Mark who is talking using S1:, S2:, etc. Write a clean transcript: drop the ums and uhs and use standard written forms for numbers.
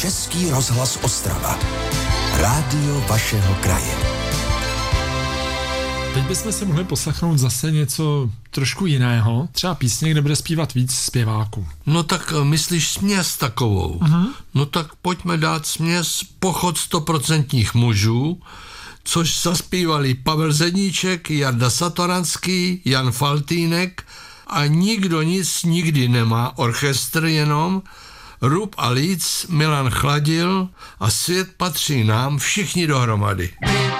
S1: Český rozhlas Ostrava. Rádio vašeho kraje.
S2: Teď bychom si mohli poslechnout zase něco trošku jiného, třeba písně, kde bude zpívat víc zpěváků.
S3: No tak myslíš směs takovou? No tak pojďme dát směs Pochod 100% mužů, což zaspívali Pavel Zedníček, Jarda Satoranský, Jan Faltýnek a Nikdo nic nikdy nemá, orchestr jenom, Rub a Líc, Milan Chladil a Svět patří nám, všichni dohromady.